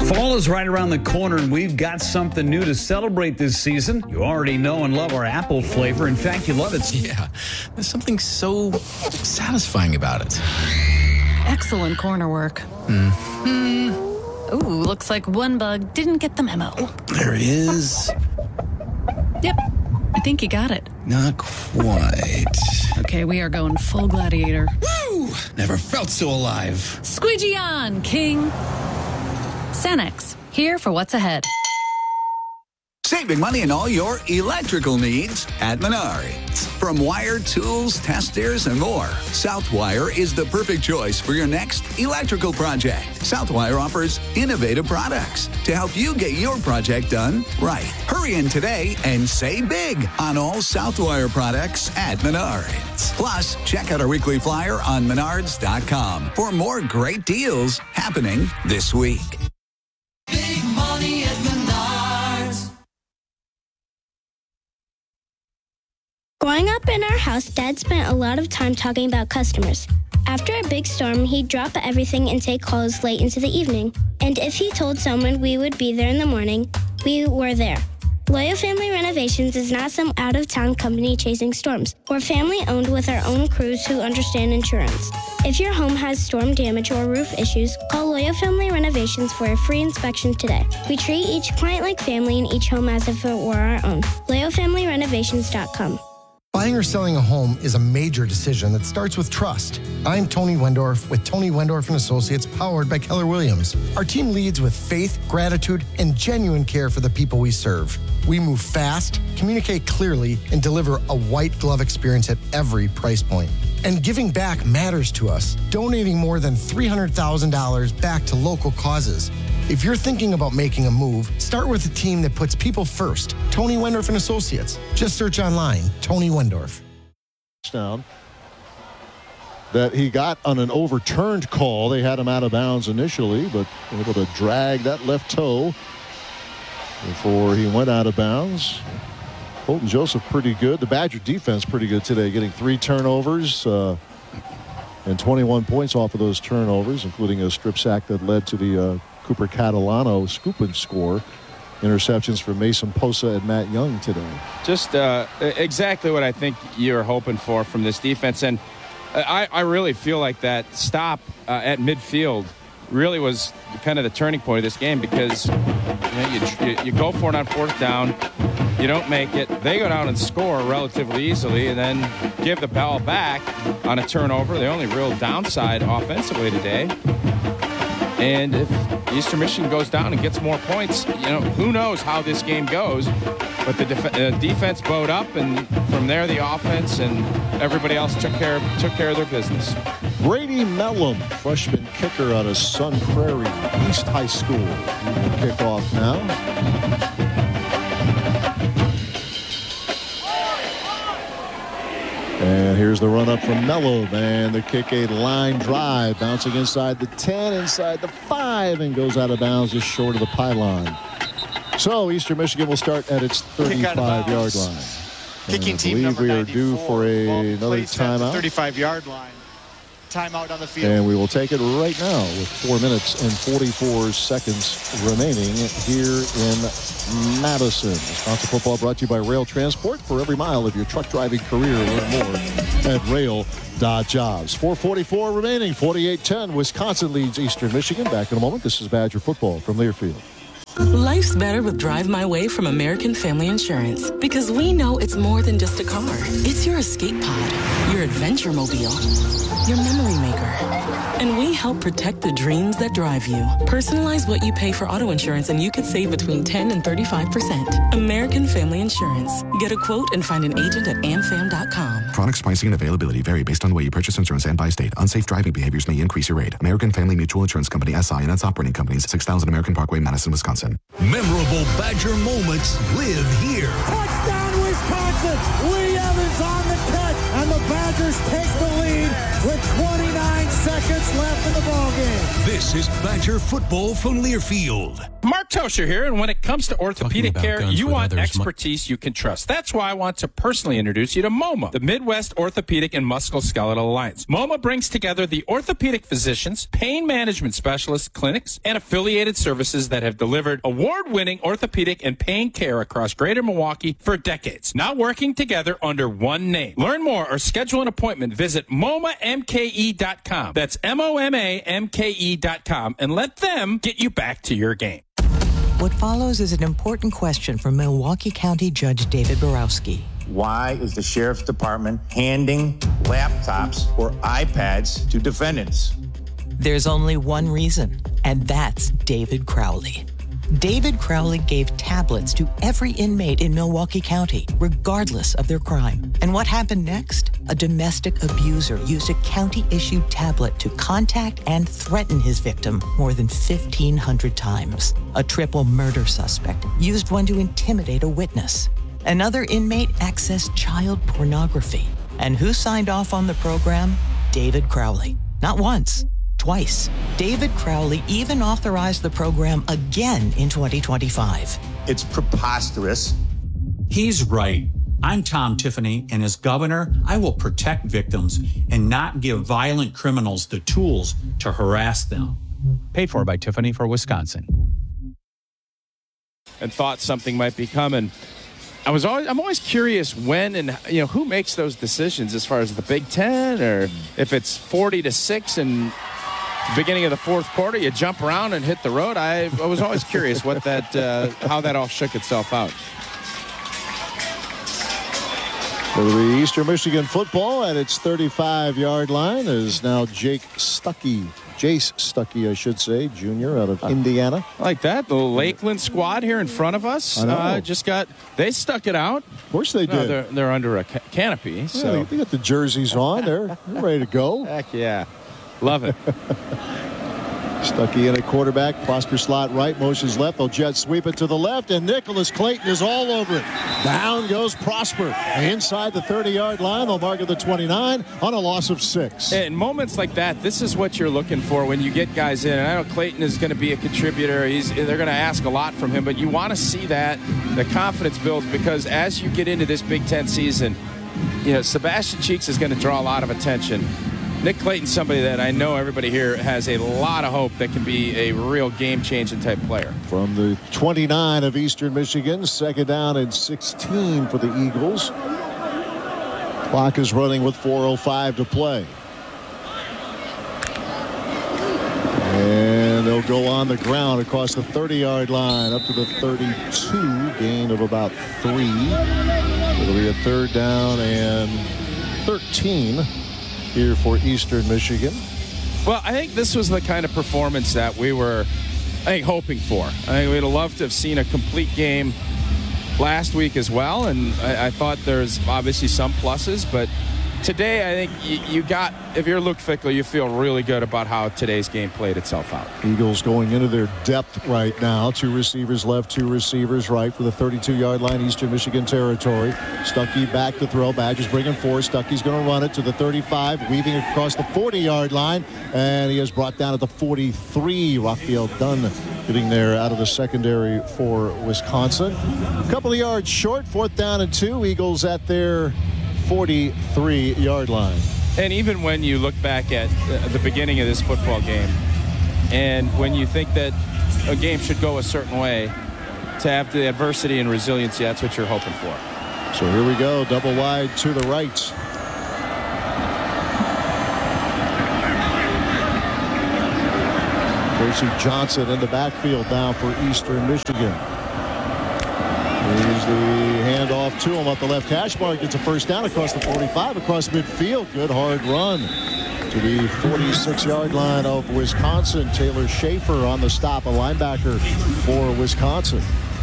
Fall is right around the corner, and we've got something new to celebrate this season. You already know and love our apple flavor. In fact, you love it. Yeah, there's something so satisfying about it. Excellent corner work. Ooh, looks like one bug didn't get the memo. There it is. Yep, I think you got it. Not quite. Okay, we are going full gladiator. Woo! Never felt so alive. Squeegee on, King. Sanex, here for what's ahead. Saving money on all your electrical needs at Menards. From wire, tools, testers, and more, Southwire is the perfect choice for your next electrical project. Southwire offers innovative products to help you get your project done right. Hurry in today and save big on all Southwire products at Menards. Plus, check out our weekly flyer on Menards.com for more great deals happening this week. Big money at Menards. Growing up in our house, Dad spent a lot of time talking about customers. After a big storm, he'd drop everything and take calls late into the evening. And if he told someone we would be there in the morning, we were there. Loyal Family Renovations is not some out-of-town company chasing storms. We're family-owned with our own crews who understand insurance. If your home has storm damage or roof issues, call Loyal Family Renovations for a free inspection today. We treat each client like family and each home as if it were our own. LoyalFamilyRenovations.com. Buying or selling a home is a major decision that starts with trust. I'm Tony Wendorf with Tony Wendorf & Associates, powered by Keller Williams. Our team leads with faith, gratitude, and genuine care for the people we serve. We move fast, communicate clearly, and deliver a white glove experience at every price point. And giving back matters to us, donating more than $300,000 back to local causes. If you're thinking about making a move, start with a team that puts people first. Tony Wendorf & Associates. Just search online, Tony Wendorf. Down that he got on an overturned call. They had him out of bounds initially, but able to drag that left toe before he went out of bounds. Colton Joseph pretty good. The Badger defense pretty good today, getting 3 turnovers and 21 points off of those turnovers, including a strip sack that led to the Cooper Catalano scoop and score. Interceptions for Mason Posa and Matt Young today. Just exactly what I think you're hoping for from this defense. And I really feel like that stop at midfield really was kind of the turning point of this game, because you go for it on 4th down, you don't make it, they go down and score relatively easily, and then give the ball back on a turnover. The only real downside offensively today. And if Eastern Michigan goes down and gets more points, who knows how this game goes. But the defense bowed up, and from there the offense and everybody else took care of their business. Brady Mellum, freshman kicker out of Sun Prairie East High School. He will kick off now. And here's the run up from Mellum, and the kick, a line drive, bouncing inside the 10, inside the 5, and goes out of bounds just short of the pylon. So Eastern Michigan will start at its 35-yard line. Kicking team number 94. We are due for another timeout. 35-yard line. Timeout on the field. And we will take it right now with 4 minutes and 44 seconds remaining here in Madison. Wisconsin football brought to you by Rail Transport. For every mile of your truck driving career, learn more at rail.jobs. 4:44 remaining, 48-10. Wisconsin leads Eastern Michigan. Back in a moment. This is Badger football from Learfield. Life's better with Drive My Way from American Family Insurance, because we know it's more than just a car. It's your escape pod, your adventure mobile, your memory maker. And we help protect the dreams that drive you. Personalize what you pay for auto insurance and you could save between 10 and 35%. American Family Insurance. Get a quote and find an agent at amfam.com. Products, pricing, and availability vary based on the way you purchase insurance and by state. Unsafe driving behaviors may increase your rate. American Family Mutual Insurance Company, SI, and its operating companies, 6000 American Parkway, Madison, Wisconsin. Memorable Badger moments live here. Touchdown, Wisconsin! Lee Evans on the catch, and the Badgers take the lead with 29 seconds seconds left in the ballgame. This is Badger football from Learfield. Mark Tosher here, and when it comes to orthopedic care, you want expertise you can trust. That's why I want to personally introduce you to MoMA, the Midwest Orthopedic and Musculoskeletal Alliance. MoMA brings together the orthopedic physicians, pain management specialists, clinics, and affiliated services that have delivered award-winning orthopedic and pain care across greater Milwaukee for decades. Now working together under one name. Learn more or schedule an appointment. Visit MoMaMKE.com. That's MoMaMKE.com, and let them get you back to your game. What follows is an important question from Milwaukee County Judge David Borowski. Why is the Sheriff's Department handing laptops or iPads to defendants? There's only one reason, and that's David Crowley. David Crowley gave tablets to every inmate in Milwaukee County, regardless of their crime. And what happened next? A domestic abuser used a county-issued tablet to contact and threaten his victim more than 1,500 times. A triple murder suspect used one to intimidate a witness. Another inmate accessed child pornography. And who signed off on the program? David Crowley. Not once. Twice. David Crowley even authorized the program again in 2025. It's preposterous. He's right. I'm Tom Tiffany, and as governor, I will protect victims and not give violent criminals the tools to harass them. Paid for by Tiffany for Wisconsin. And thought something might be coming. I'm always curious when and who makes those decisions as far as the Big Ten, or if it's 40-6 and beginning of the fourth quarter, you jump around and hit the road. I was always curious what how that all shook itself out. It'll be Eastern Michigan football at its 35-yard line is now Jace Stuckey, I should say, junior out of Indiana. I like that. The Lakeland squad here in front of us they stuck it out. Of course they did. They're under a canopy. So. Yeah, they got the jerseys on. They're ready to go. Heck yeah. Love it. Stuckey in at quarterback. Prosper slot right. Motions left. They'll jet sweep it to the left. And Nicholas Clayton is all over it. Down goes Prosper. Inside the 30-yard line. They'll mark at the 29 on a loss of 6. In moments like that, this is what you're looking for when you get guys in. And I know Clayton is going to be a contributor. They're going to ask a lot from him. But you want to see that. The confidence builds, because as you get into this Big Ten season, Sebastian Cheeks is going to draw a lot of attention. Nick Clayton's somebody that I know everybody here has a lot of hope that can be a real game-changing type player. From the 29 of Eastern Michigan, second down and 16 for the Eagles. Clock is running with 4:05 to play. And they'll go on the ground across the 30-yard line up to the 32, gain of about 3. It'll be a third down and 13. Here for Eastern Michigan. Well, I think this was the kind of performance that we were, hoping for. I think we'd have loved to have seen a complete game last week as well, and I thought there's obviously some pluses, but today I think you got, if you're Luke Fickler, you feel really good about how today's game played itself out. Eagles going into their depth right now. 2 receivers left, 2 receivers right for the 32-yard line, Eastern Michigan territory. Stuckey back to throw. Badgers bringing 4. Stuckey's going to run it to the 35, weaving across the 40-yard line, and he is brought down at the 43. Raphael Dunn getting there out of the secondary for Wisconsin. A couple of yards short, 4th down and 2. Eagles at their 43-yard line. And even when you look back at the beginning of this football game, and when you think that a game should go a certain way, to have the adversity and resiliency, that's what you're hoping for. So here we go, double wide to the right. Percy Johnson in the backfield now for Eastern Michigan. Here's the handoff to him up the left hash mark. Gets a first down across the 45, across midfield. Good hard run to the 46-yard line of Wisconsin. Taylor Schaefer on the stop, a linebacker for Wisconsin.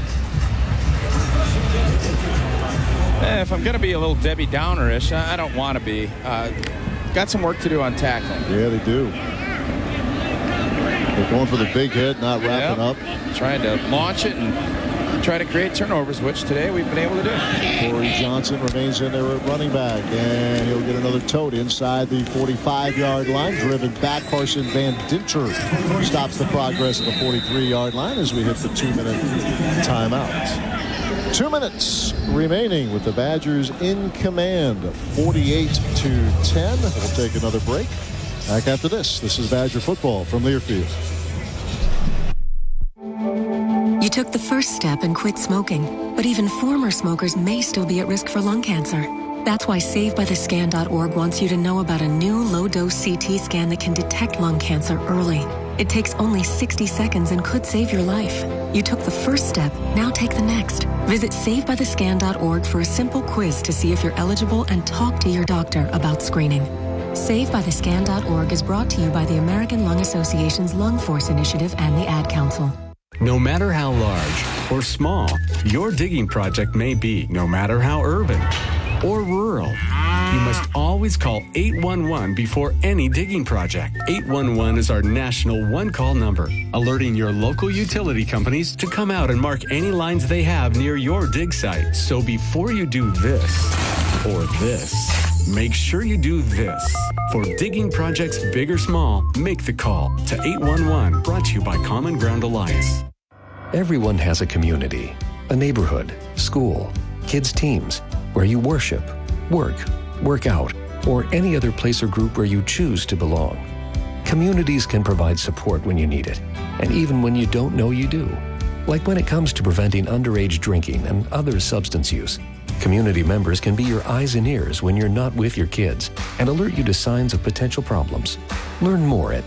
If I'm going to be a little Debbie Downer-ish, I don't want to be. Got some work to do on tackling. Yeah, they do. They're going for the big hit, not wrapping up. Trying to launch it and try to create turnovers, which today we've been able to do. Corey Johnson remains in there at running back, and he'll get another tote inside the 45-yard line. Driven back, Carson Van Dinter stops the progress of the 43-yard line as we hit the 2-minute timeout. 2 minutes remaining with the Badgers in command, 48-10. We'll take another break. Back after this. This is Badger football from Learfield. You took the first step and quit smoking, but even former smokers may still be at risk for lung cancer. That's why SaveByTheScan.org wants you to know about a new low-dose CT scan that can detect lung cancer early. It takes only 60 seconds and could save your life. You took the first step, now take the next. Visit SaveByTheScan.org for a simple quiz to see if you're eligible and talk to your doctor about screening. SaveByTheScan.org is brought to you by the American Lung Association's Lung Force Initiative and the Ad Council. No matter how large or small your digging project may be, no matter how urban or rural, you must always call 811 before any digging project. 811 is our national one-call number, alerting your local utility companies to come out and mark any lines they have near your dig site. So before you do this or this, make sure you do this. For digging projects big or small, make the call to 811, brought to you by Common Ground Alliance. Everyone has a community, a neighborhood, school, kids' teams, where you worship, work out, or any other place or group where you choose to belong. Communities can provide support when you need it, and even when you don't know you do. Like when it comes to preventing underage drinking and other substance use. Community members can be your eyes and ears when you're not with your kids and alert you to signs of potential problems. Learn more at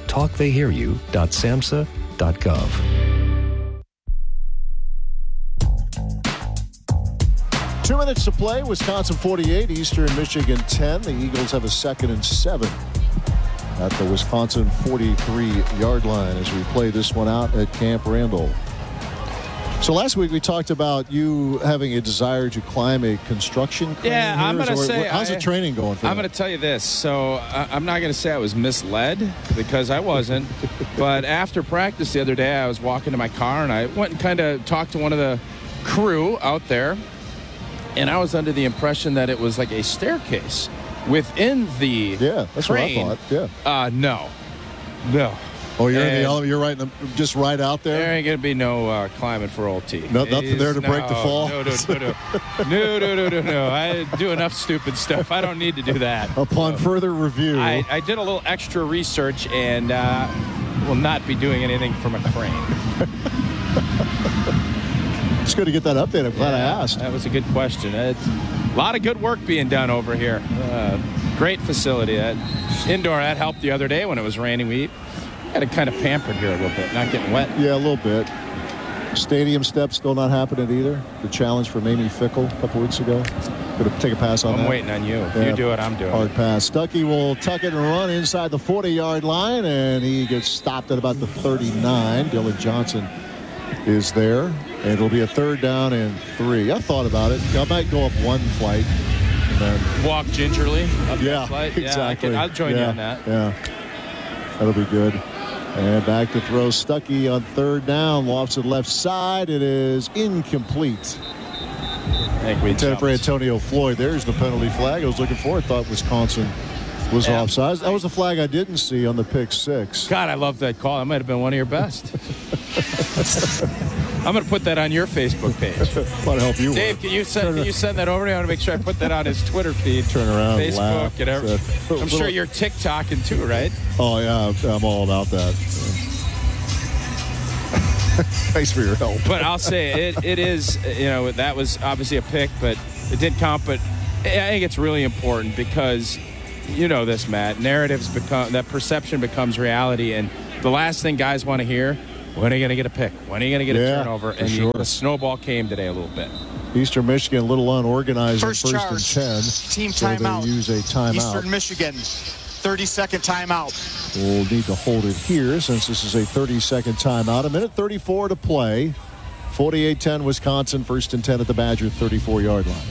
talktheyhearyou.samhsa.gov. 2 minutes to play. Wisconsin 48, Eastern Michigan 10. The Eagles have a 2nd and 7 at the Wisconsin 43-yard line as we play this one out at Camp Randall. So last week we talked about you having a desire to climb a construction crane. Yeah, I'm going to say. How's the training going for you? I'm going to tell you this. So I'm not going to say I was misled because I wasn't. But after practice the other day, I was walking to my car and I went and kind of talked to one of the crew out there. And I was under the impression that it was like a staircase within the that's crane. what I thought. No. Oh, you're in the elevator. You're just right out there. There ain't gonna be no climbing for old T. Nothing there to break the fall. No. I do enough stupid stuff. I don't need to do that. Upon further review, I did a little extra research and will not be doing anything from a crane. It's good to get that update. I'm glad I asked. That was a good question. It's a lot of good work being done over here. Great facility. Indoor, that helped the other day when it was raining. We had it kind of pampered here a little bit, not getting wet. Yeah, a little bit. Stadium steps still not happening either. The challenge for Mamie Fickle a couple weeks ago. Going to take a pass on that. I'm waiting on you. If you do it, I'm doing hard it. pass. Stuckey will tuck it and run inside the 40-yard line, and he gets stopped at about the 39. Dylan Johnson is there, and it'll be a 3rd down and 3. I thought about it. I might go up one flight and then walk gingerly up that flight. Exactly. I'll join you on that. Yeah, that'll be good. And back to throw. Stuckey on 3rd down. Lofts it left side. It is incomplete. I think we intended for Antonio Floyd. There's the penalty flag I was looking for. I thought Wisconsin was offside. That was the flag I didn't see on the pick 6. God, I love that call. That might have been one of your best. I'm going to put that on your Facebook page. Want to help you, Dave? Can you send that over to me? I want to make sure I put that on his Twitter feed. Turn around, Facebook, laugh. and everything. I'm sure you're TikToking too, right? Oh yeah, I'm all about that. Thanks for your help. But I'll say it is. That was obviously a pick, but it did count. But I think it's really important because you know this, Matt. Narratives become that perception becomes reality, and the last thing guys want to hear. When are you going to get a pick? When are you going to get a turnover? And the snowball came today a little bit. Eastern Michigan a little unorganized on First and 10. Team so timeout. They use a timeout. Eastern Michigan, 30-second timeout. We'll need to hold it here since this is a 30-second timeout. 1:34 to play. 48-10 Wisconsin, 1st and 10 at the Badger 34-yard line.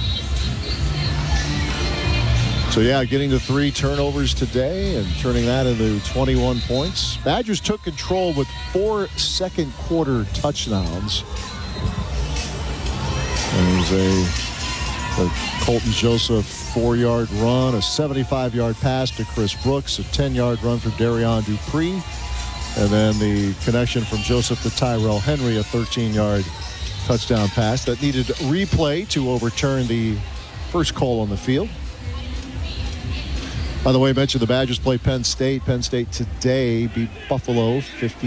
So, getting to 3 turnovers today and turning that into 21 points. Badgers took control with 4 second-quarter touchdowns. There's a Colton Joseph 4-yard run, a 75-yard pass to Chris Brooks, a 10-yard run for Darion Dupree, and then the connection from Joseph to Tyrell Henry, a 13-yard touchdown pass that needed replay to overturn the first call on the field. By the way, I mentioned the Badgers play Penn State. Penn State today beat Buffalo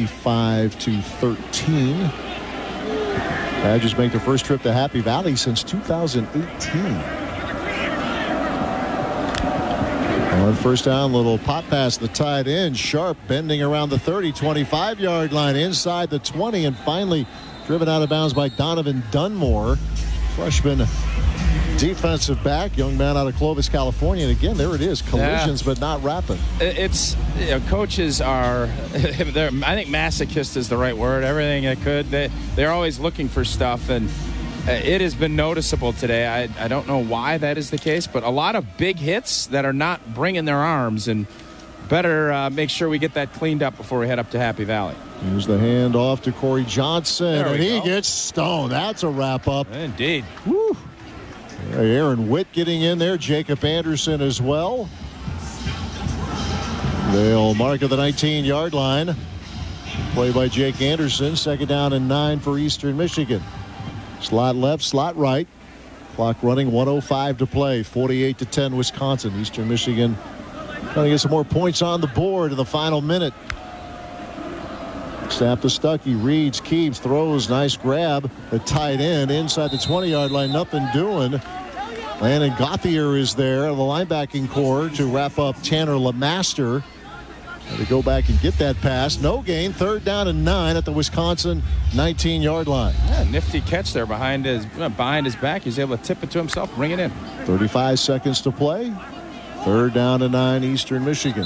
55-13. Badgers make their first trip to Happy Valley since 2018. On first down, little pop pass to the tight end. Sharp bending around the 30, 25-yard line inside the 20, and finally driven out of bounds by Donovan Dunmore, freshman defensive back, young man out of Clovis, California. And again, there it is, collisions, but not rapid. It's, coaches are, I think masochist is the right word. Everything they could, they're always looking for stuff, and it has been noticeable today. I don't know why that is the case, but a lot of big hits that are not bringing their arms, and better make sure we get that cleaned up before we head up to Happy Valley. Here's the handoff to Corey Johnson, and he gets stoned. That's a wrap-up. Indeed. Woo. Aaron Witt getting in there. Jacob Anderson as well. They'll mark at the 19-yard line. Play by Jake Anderson. Second down and 9 for Eastern Michigan. Slot left, slot right. Clock running, 1:05 to play. 48-10 Wisconsin. Eastern Michigan trying to get some more points on the board in the final minute. Snap to Stuckey, reads, keeps, throws, nice grab. The tight end inside the 20-yard line, nothing doing. Landon Gauthier is there, the linebacking core to wrap up Tanner LeMaster. To go back and get that pass. No gain, third down and 9 at the Wisconsin 19-yard line. Yeah, nifty catch there behind his back. He's able to tip it to himself, bring it in. 35 seconds to play. Third down and 9, Eastern Michigan.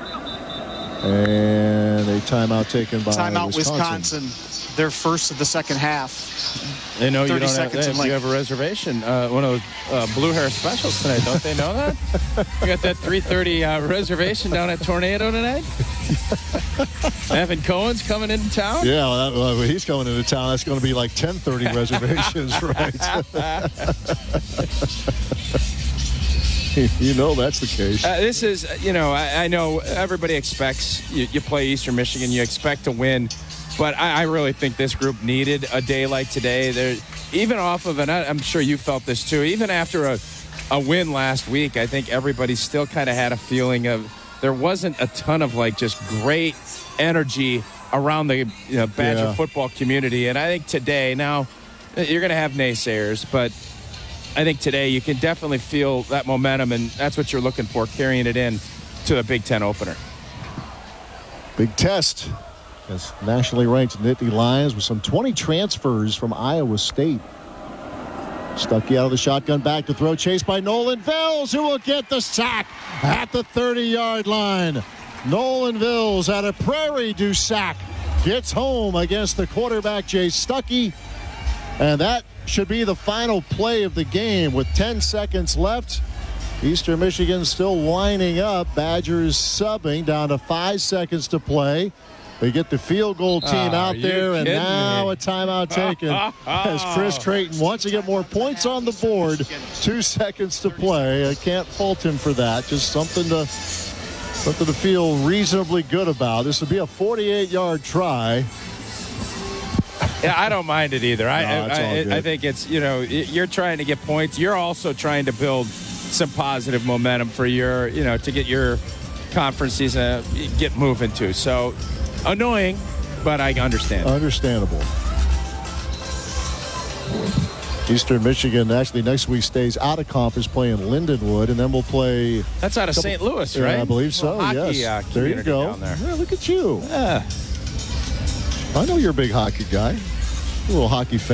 And a timeout taken by Wisconsin. Their first of the second half. They know you 30 seconds in length. You have a reservation. One of those blue hair specials tonight. Don't they know that? You got that 3:30 reservation down at Tornado tonight? Evan Cohen's coming into town? Yeah, well, he's coming into town. That's going to be like 10:30 reservations, right? You know that's the case. This is, I know everybody expects you play Eastern Michigan. You expect to win. But I really think this group needed a day like today. Even off of, and I'm sure you felt this too, even after a win last week, I think everybody still kind of had a feeling of there wasn't a ton of just great energy around the Badger football community. And I think today, now you're going to have naysayers, but I think today you can definitely feel that momentum, and that's what you're looking for, carrying it in to a Big Ten opener. Big test. As nationally ranked Nittany Lions with some 20 transfers from Iowa State. Stuckey out of the shotgun, back to throw, chased by Nolan Vills, who will get the sack at the 30-yard line. Nolan Vills out of Prairie du Sac gets home against the quarterback Jay Stuckey, and that should be the final play of the game with 10 seconds left. Eastern Michigan still lining up. Badgers subbing down to 5 seconds to play. They get the field goal team out there, and now a timeout taken as Chris Creighton wants to get more points on the board. 2 seconds to play. I can't fault him for that. Just something to feel reasonably good about. This would be a 48-yard try. Yeah, I don't mind it either. I think it's, you're trying to get points. You're also trying to build some positive momentum for your, to get your conference season get moving too. So annoying, but I understand. Understandable. Eastern Michigan actually next week stays out of conference playing Lindenwood, and then we'll play. That's out of St. Louis, right? Yeah, I believe so. Hockey, yes. There you go. Down there. Yeah, look at you. Yeah. I know you're a big hockey guy. A little hockey fan.